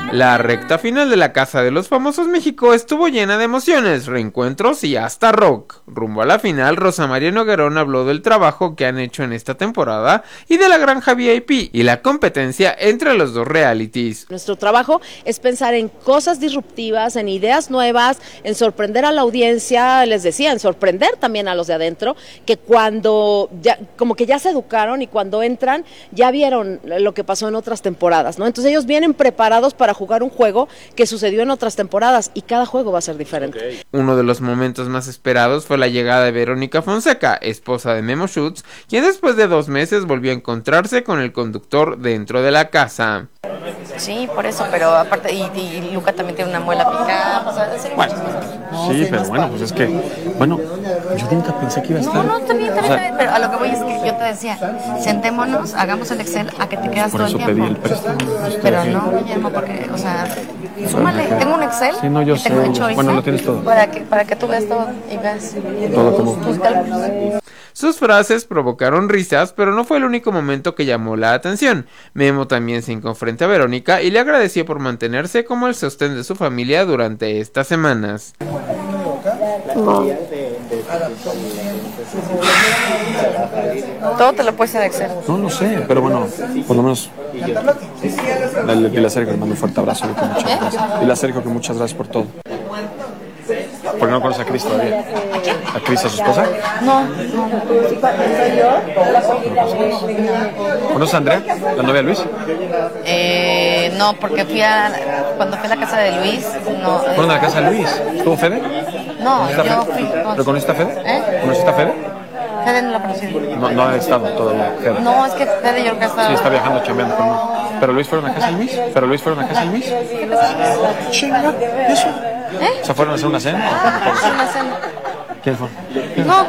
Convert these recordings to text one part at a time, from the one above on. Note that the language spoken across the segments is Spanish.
La recta final de La Casa de los Famosos México estuvo llena de emociones, reencuentros y hasta rock. Rumbo a la final, Rosa María Noguerón habló del trabajo que han hecho en esta temporada y de la granja VIP y la competencia entre los dos realities. Nuestro trabajo es pensar en cosas disruptivas, en ideas nuevas, en sorprender a la audiencia, les decía, en sorprender también a los de adentro, que cuando ya, como que ya se educaron y cuando entran ya vieron lo que pasó en otras temporadas, ¿no? Entonces ellos vienen preparados para jugar un juego que sucedió en otras temporadas y cada juego va a ser diferente. Okay. Uno de los momentos más esperados fue la llegada de Verónica Fonseca, esposa de Memo Schutz, quien después de 2 meses volvió a encontrarse con el conductor dentro de la casa. Sí, por eso, pero aparte, y Luca también tiene una muela picada, o sea, bueno, sí, pero bueno, pues es que, bueno, yo nunca pensé que iba a estar. No, también, pero a lo que voy es que yo te decía, sentémonos, hagamos el Excel a que te quedas todo el tiempo. Por eso pedí el préstamo. Pero no, Guillermo, porque, o sea, súmale, tengo un Excel. Sí, no, yo sé. Bueno, lo tienes todo. Para que tú veas todo y veas todo como tus cálculos. Sus frases provocaron risas, pero no fue el único momento que llamó la atención. Memo también se hincó frente a Verónica y le agradeció por mantenerse como el sostén de su familia durante estas semanas. No. Todo te lo puedes hacer Excel. No lo sé, pero bueno, por lo menos dile a Sergio que le mando un fuerte abrazo y que muchas gracias. Dile a Sergio que muchas gracias por todo. ¿Por qué no conoces a Cris todavía? ¿A Cris, a su esposa? No. ¿Conoces a Andrea, la novia de Luis? No, porque cuando fui a la casa de Luis, no. ¿Fueron a la casa de Luis? ¿Estuvo Fede? No, yo fui. ¿Pero conociste a Fede? ¿Conociste a Fede? Fede no lo conocí. No ha estado todavía, Fede. No, es que Fede yo creo que está... Sí, está viajando, chambeando con él. ¿Pero Luis fueron a casa de Luis? Chinga, ¿eso? ¿Se fueron a hacer una cena? Sí, una cena. ¿Quién fue? No,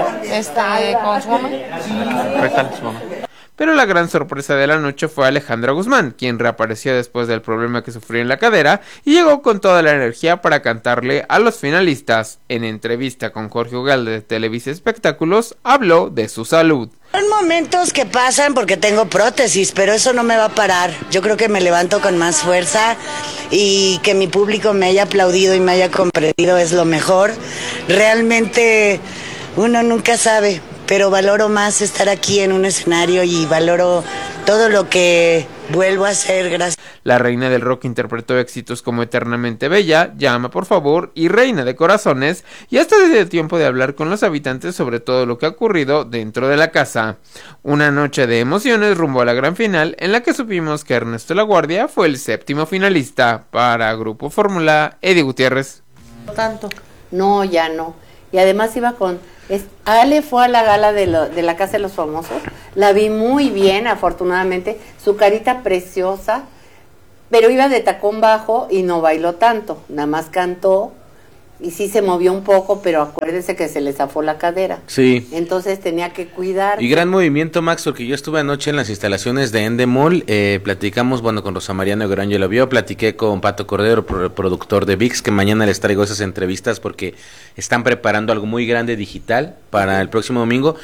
con su mamá. ¿Qué tal su mamá? Pero la gran sorpresa de la noche fue Alejandra Guzmán, quien reapareció después del problema que sufrió en la cadera y llegó con toda la energía para cantarle a los finalistas. En entrevista con Jorge Ugalde de Televisa Espectáculos, habló de su salud. Son momentos que pasan porque tengo prótesis, pero eso no me va a parar. Yo creo que me levanto con más fuerza y que mi público me haya aplaudido y me haya comprendido es lo mejor. Realmente uno nunca sabe, pero valoro más estar aquí en un escenario y valoro todo lo que vuelvo a hacer, gracias. La reina del rock interpretó éxitos como Eternamente Bella, Llama por favor y Reina de Corazones, y hasta se dio tiempo de hablar con los habitantes sobre todo lo que ha ocurrido dentro de la casa. Una noche de emociones rumbo a la gran final, en la que supimos que Ernesto LaGuardia fue el 7º finalista. Para Grupo Fórmula, Eddie Gutiérrez. Tanto. No, ya no. Y además iba con... Ale fue a la gala de la Casa de los Famosos, la vi muy bien, afortunadamente, su carita preciosa, pero iba de tacón bajo y no bailó tanto, nada más cantó y sí se movió un poco, pero acuérdese que se le zafó la cadera. Sí. Entonces tenía que cuidar. Y gran movimiento, Max, porque yo estuve anoche en las instalaciones de Endemol, platicamos, bueno, con Rosa María Noguerón, yo lo vio, platiqué con Pato Cordero, productor de ViX, que mañana les traigo esas entrevistas porque están preparando algo muy grande digital para el próximo domingo,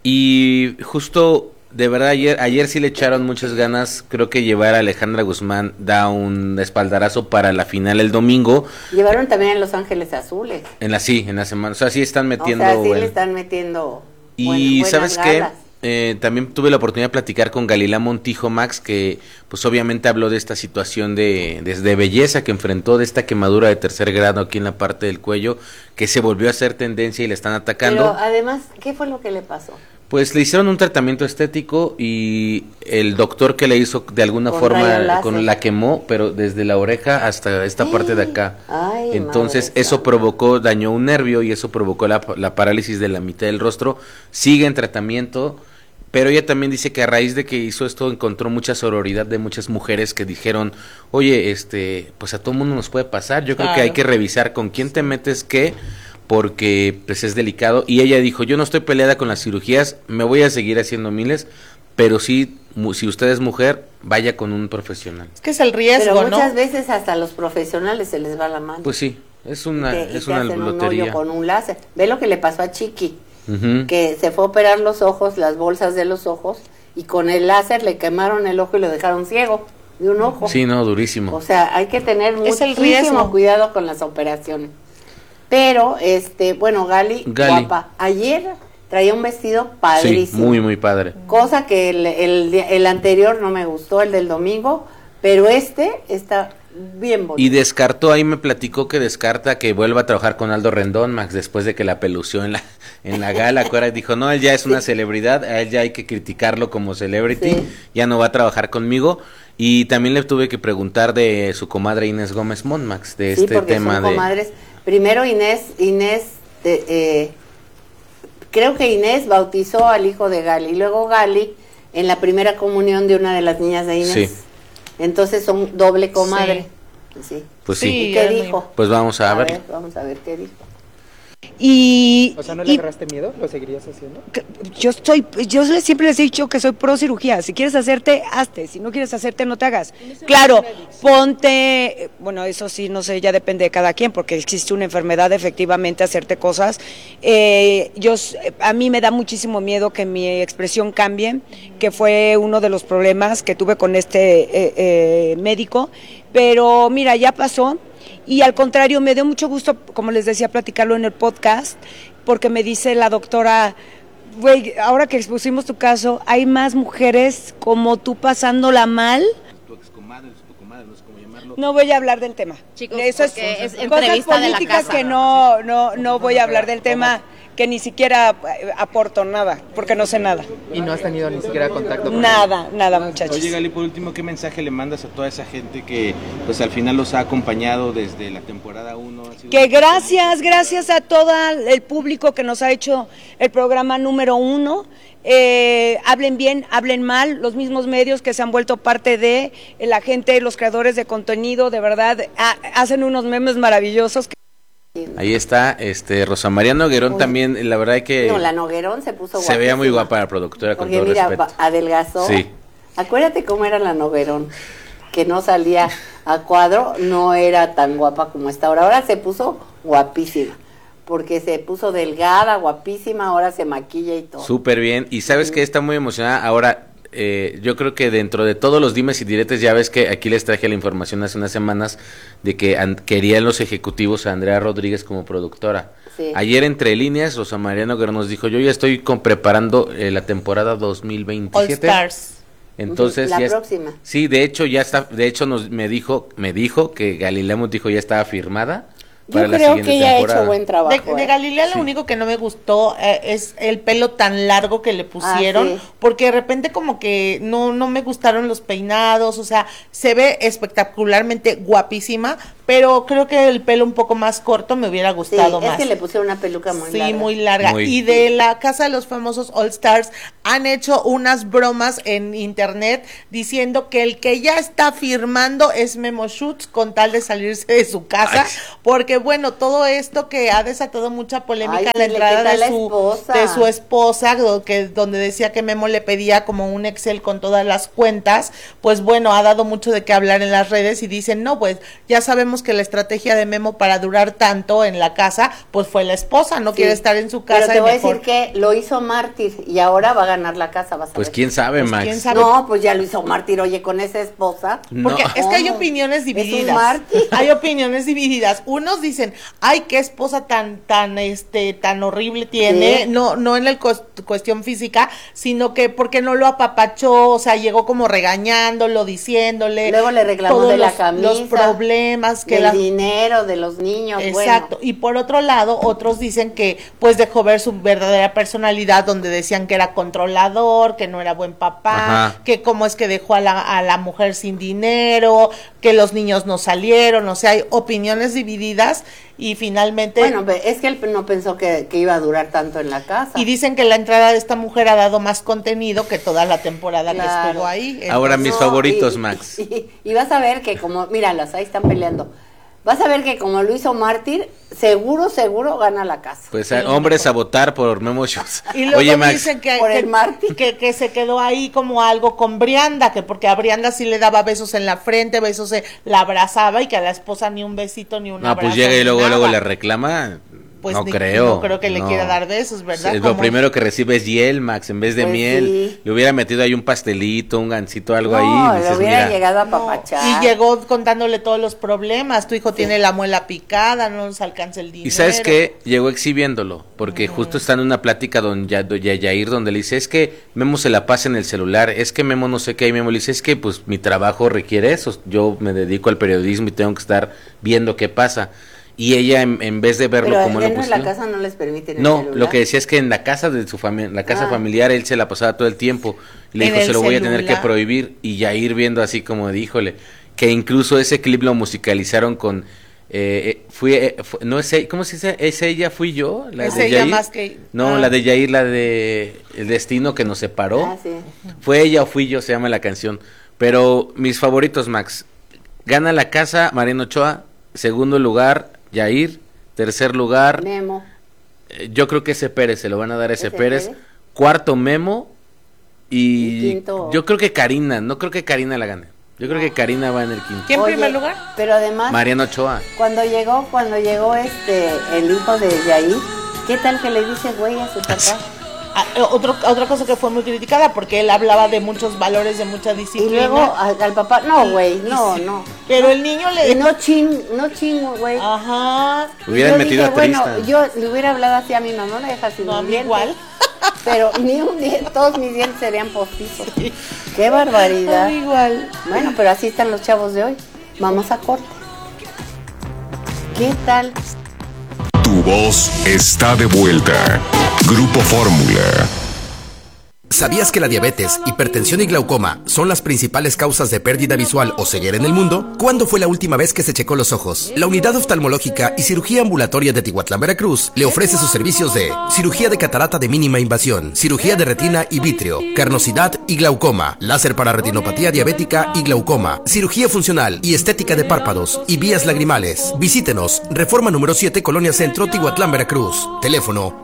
y justo... De verdad, ayer sí le echaron muchas ganas. Creo que llevar a Alejandra Guzmán da un espaldarazo para la final el domingo. Llevaron también a Los Ángeles Azules. En la semana. O sea, sí están metiendo. O sea, sí le están metiendo. Y ¿sabes galas. qué? También tuve la oportunidad de platicar con Galilá Montijo, Max, que pues obviamente habló de esta situación de belleza que enfrentó, de esta quemadura de 3er grado aquí en la parte del cuello, que se volvió a hacer tendencia y le están atacando. Pero además, ¿qué fue lo que le pasó? Pues le hicieron un tratamiento estético y el doctor que le hizo de alguna forma la quemó, pero desde la oreja hasta esta parte de acá. Ay, entonces eso dañó un nervio y eso provocó la parálisis de la mitad del rostro. Sigue en tratamiento, pero ella también dice que a raíz de que hizo esto encontró mucha sororidad de muchas mujeres que dijeron, oye, pues a todo mundo nos puede pasar, yo creo que hay que revisar con quién te metes porque pues es delicado. Y ella dijo, yo no estoy peleada con las cirugías, me voy a seguir haciendo miles, pero sí, si usted es mujer, vaya con un profesional. Es que es el riesgo, pero muchas veces hasta a los profesionales se les va la mano. Pues sí, es una hacen lotería. Un hoyo con un láser. Ve lo que le pasó a Chiqui, que se fue a operar los ojos, las bolsas de los ojos, y con el láser le quemaron el ojo y lo dejaron ciego. de un ojo. Sí, no, durísimo. O sea, hay que tener Es el muchísimo riesgo. cuidado con las operaciones. Pero, bueno, Gali, guapa. Ayer traía un vestido Sí, padrísimo. muy, muy padre. Cosa que el anterior no me gustó, el del domingo, pero está bien bonito. Y descartó, ahí me platicó que descarta que vuelva a trabajar con Aldo Rendón, Max, después de que la pelució en la gala. Acuérdate, dijo, no, él ya es una celebridad, a él ya hay que criticarlo como celebrity, ya no va a trabajar conmigo. Y también le tuve que preguntar de su comadre Inés Gómez Mont, Max, de este porque tema son de... comadres. Primero Inés, creo que Inés bautizó al hijo de Gali, y luego Gali en la primera comunión de una de las niñas de Inés. Sí. Entonces son doble comadre. Sí. Pues sí. ¿Y qué dijo? Pues vamos a ver. Vamos a ver qué dijo. O sea, ¿no le agarraste miedo? ¿Lo seguirías haciendo? Yo siempre les he dicho que soy pro cirugía. Si quieres hacerte, hazte. Si no quieres hacerte, no te hagas. Claro, ponte, bueno, eso sí, no sé, ya depende de cada quien, porque existe una enfermedad, efectivamente, hacerte cosas. A mí me da muchísimo miedo que mi expresión cambie, que fue uno de los problemas que tuve con este médico. Pero mira, ya pasó. Y al contrario, me dio mucho gusto, como les decía, platicarlo en el podcast, porque me dice la doctora, güey, ahora que expusimos tu caso, hay más mujeres como tú pasándola mal. Tu excomadre, tu comadre, no sé cómo llamarlo. No voy a hablar del tema. Chicos, eso es entrevista cosas de la políticas casa. que no voy a hablar del tema, que ni siquiera aporto nada, porque no sé nada. ¿Y no has tenido ni siquiera contacto con Nada, muchachos. Oye, Gali, por último, ¿qué mensaje le mandas a toda esa gente que pues al final los ha acompañado desde la temporada 1? Que gracias a todo el público que nos ha hecho el programa número 1. Hablen bien, hablen mal, los mismos medios que se han vuelto parte de la gente, los creadores de contenido, de verdad, hacen unos memes maravillosos. Ahí está, Rosa María Noguerón también, la verdad es que... No, la Noguerón se puso guapísima. Se veía muy guapa la productora, con porque todo mira, respeto. adelgazó. Sí. Acuérdate cómo era la Noguerón, que no salía a cuadro, no era tan guapa como está ahora. Ahora se puso guapísima, porque se puso delgada, guapísima, ahora se maquilla y todo. Súper bien, y sabes que está muy emocionada. Ahora, yo creo que dentro de todos los dimes y diretes, ya ves que aquí les traje la información hace unas semanas de que querían los ejecutivos a Andrea Rodríguez como productora. Sí. Ayer, entre líneas, Rosa María Noguerón nos dijo, yo ya estoy preparando la temporada 2027. All Stars. Entonces la ya próxima. Sí, de hecho ya está, de hecho me dijo que Galilea Montijo ya estaba firmada. Yo creo que ella ha hecho buen trabajo. De Galilea lo único que no me gustó es el pelo tan largo que le pusieron, sí. porque de repente como que no me gustaron los peinados, o sea, se ve espectacularmente guapísima, pero creo que el pelo un poco más corto me hubiera gustado más. Es que le pusieron una peluca muy larga. Sí, muy larga. Y de la Casa de los Famosos All Stars han hecho unas bromas en internet diciendo que el que ya está firmando es Memo Schutz con tal de salirse de su casa, porque bueno, todo esto que ha desatado mucha polémica, la entrada de su esposa, donde decía que Memo le pedía como un Excel con todas las cuentas, pues bueno, ha dado mucho de qué hablar en las redes y dicen, no, pues ya sabemos que la estrategia de Memo para durar tanto en la casa, pues fue la esposa, no quiere estar en su casa. Pero te voy a decir que lo hizo mártir y ahora va a ganar la casa, vas a Pues ver. quién sabe, Max. ¿quién sabe? No, pues ya lo hizo mártir, oye, con esa esposa. Porque es que hay ¿Cómo? opiniones divididas. Es un mártir. Hay opiniones divididas. Unos dicen, ay, qué esposa tan horrible tiene, Sí. no en la cuestión física, sino que porque no lo apapachó, o sea, llegó como regañándolo, diciéndole. Luego le reclamó todos de la camisa, los problemas que del dinero, de los niños. Exacto, y por otro lado, otros dicen que pues dejó ver su verdadera personalidad, donde decían que era controlador, que no era buen papá, Ajá. que cómo es que dejó a la mujer sin dinero, que los niños no salieron, o sea, hay opiniones divididas y finalmente... Bueno, es que él no pensó que iba a durar tanto en la casa. Y dicen que la entrada de esta mujer ha dado más contenido que toda la temporada que Claro. estuvo ahí. Ahora mis favoritos, y- Max. Y vas a ver que como, míralos, ahí están peleando. Vas a ver que como lo hizo mártir, seguro gana la casa. Pues hombres a votar por Memo Schutz. Y luego Oye, Max, dicen Por el mártir. que se quedó ahí como algo con Brianda, que porque a Brianda sí le daba besos en la frente, la abrazaba, y que a la esposa ni un besito ni un no, abrazo. pues llega y ni luego nada. le reclama. pues no creo que le quiera dar besos, ¿verdad? Lo primero que recibe es hiel, Max, en vez de miel. Sí. Le hubiera metido ahí un pastelito, un gansito, algo ahí. No, Dices, le hubiera mira, llegado a papachar. Y llegó contándole todos los problemas. Tu hijo tiene la muela picada, no nos alcanza el dinero. Y ¿sabes qué? Llegó exhibiéndolo, porque justo está en una plática donde Yair, donde le dice, es que Memo se la pasa en el celular, es que Memo no sé qué, y Memo le dice, es que pues mi trabajo requiere eso, yo me dedico al periodismo y tengo que estar viendo qué pasa. Y ella en vez de verlo pero como lo dentro de la pusieron, casa no les permiten el no, celular. lo que decía es que en la casa de su familia, la casa familiar, él se la pasaba todo el tiempo. Y le ¿En dijo, el se lo voy a tener que celular? prohibir. Y Yair viendo así como de, híjole, que incluso ese clip lo musicalizaron con no es ella, ¿cómo se dice? ¿Es ella, fui yo? ¿La Es de ella Yair? más que... No, la de Yair, la de El Destino que nos separó. Sí. Fue ella o fui yo, se llama la canción. Pero mis favoritos, Max. Gana la casa Mariano Ochoa. Segundo lugar, Yair. Tercer lugar, Memo. Yo creo que ese Pérez, se lo van a dar a ese Pérez. Pérez. Cuarto, Memo. Y quinto. Yo creo que Karina, no creo que Karina la gane. Yo creo que Karina va en el quinto. ¿Quién en Oye, primer lugar? Pero además, Mariano Ochoa. cuando llegó el hijo de Yair, ¿qué tal que le dice güey a su papá? Otra cosa que fue muy criticada porque él hablaba de muchos valores, de mucha Y disciplina. luego al papá, no güey, no. Pero el niño le... Y no chingo, güey. Ajá. Hubieran Yo metido dije, a Tristan. Bueno, yo le hubiera hablado así a mi mamá, no me deja sin No, a un mí diente. igual. Pero ni un diente, todos mis dientes serían postizos. Qué barbaridad. A mí igual. Bueno, pero así están los chavos de hoy. Vamos a corte. ¿Qué tal? Tu voz está de vuelta. Grupo Fórmula. ¿Sabías que la diabetes, hipertensión y glaucoma son las principales causas de pérdida visual o ceguera en el mundo? ¿Cuándo fue la última vez que se checó los ojos? La Unidad Oftalmológica y Cirugía Ambulatoria de Tihuatlán, Veracruz, le ofrece sus servicios de cirugía de catarata de mínima invasión, cirugía de retina y vítreo, carnosidad y glaucoma, láser para retinopatía diabética y glaucoma, cirugía funcional y estética de párpados y vías lagrimales. Visítenos, Reforma número 7, Colonia Centro, Tihuatlán, Veracruz. Teléfono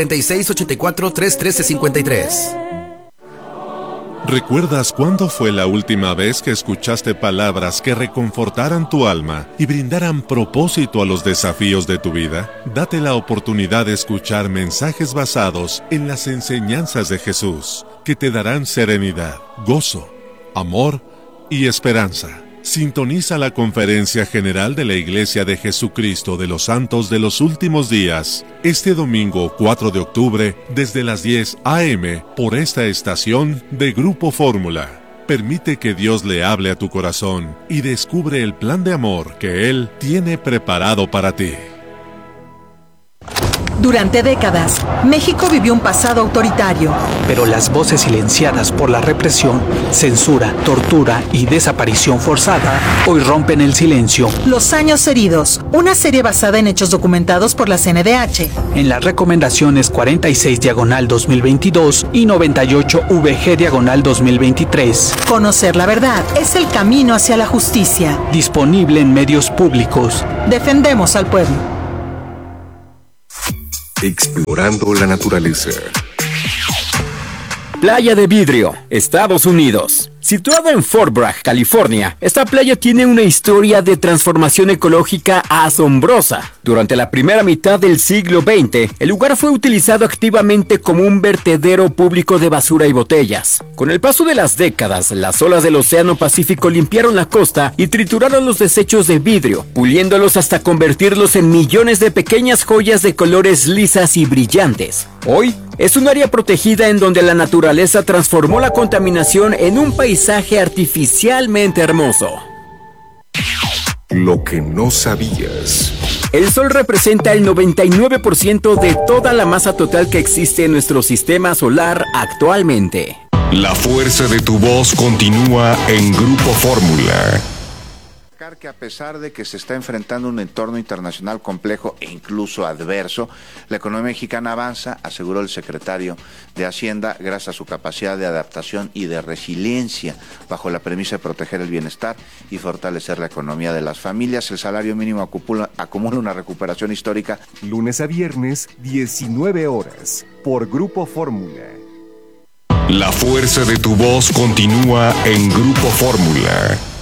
746-84-31353. ¿Recuerdas cuándo fue la última vez que escuchaste palabras que reconfortaran tu alma y brindaran propósito a los desafíos de tu vida? Date la oportunidad de escuchar mensajes basados en las enseñanzas de Jesús, que te darán serenidad, gozo, amor y esperanza. Sintoniza la Conferencia General de la Iglesia de Jesucristo de los Santos de los Últimos Días, este domingo 4 de octubre, desde las 10 a.m., por esta estación de Grupo Fórmula. Permite que Dios le hable a tu corazón y descubre el plan de amor que Él tiene preparado para ti. Durante décadas, México vivió un pasado autoritario. Pero las voces silenciadas por la represión, censura, tortura y desaparición forzada hoy rompen el silencio. Los años heridos, una serie basada en hechos documentados por la CNDH. En las recomendaciones 46/2022 y 98/VG/2023. Conocer la verdad es el camino hacia la justicia. Disponible en medios públicos. Defendemos al pueblo. Explorando la naturaleza. Playa de Vidrio, Estados Unidos. Situada en Fort Bragg, California, esta playa tiene una historia de transformación ecológica asombrosa. Durante la primera mitad del siglo XX, el lugar fue utilizado activamente como un vertedero público de basura y botellas. Con el paso de las décadas, las olas del Océano Pacífico limpiaron la costa y trituraron los desechos de vidrio, puliéndolos hasta convertirlos en millones de pequeñas joyas de colores lisas y brillantes. Hoy, es un área protegida en donde la naturaleza transformó la contaminación en un paisaje artificialmente hermoso. Lo que no sabías. El Sol representa el 99% de toda la masa total que existe en nuestro sistema solar actualmente. La fuerza de tu voz continúa en Grupo Fórmula. Que a pesar de que se está enfrentando un entorno internacional complejo e incluso adverso, la economía mexicana avanza, aseguró el secretario de Hacienda, gracias a su capacidad de adaptación y de resiliencia, bajo la premisa de proteger el bienestar y fortalecer la economía de las familias. El salario mínimo acumula una recuperación histórica. Lunes a viernes, 19 horas, por Grupo Fórmula. La fuerza de tu voz continúa en Grupo Fórmula.